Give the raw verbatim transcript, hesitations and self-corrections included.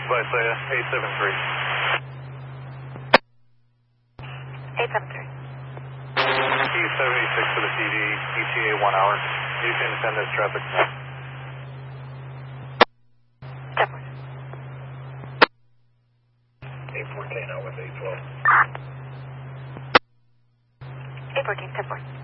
Visalia, eight seven three. eight seven three. E seventy-six for the T D, E T A one hour. You can send this traffic now. Stepward. eight fourteen out with eight twelve. eight fourteen, Stepward.